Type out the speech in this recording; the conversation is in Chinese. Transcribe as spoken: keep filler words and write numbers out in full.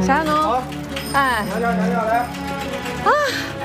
啥侬？ 好， 哎， 娘家娘家来。 啊，